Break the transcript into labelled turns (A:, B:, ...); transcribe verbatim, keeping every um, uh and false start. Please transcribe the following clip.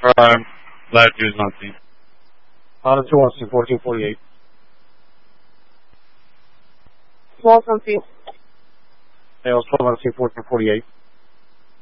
A: Prime, latitude is on scene.
B: Honda two one C, fourteen forty-eight.
C: Small on scene.
B: Tails twelve on C, fourteen forty-eight.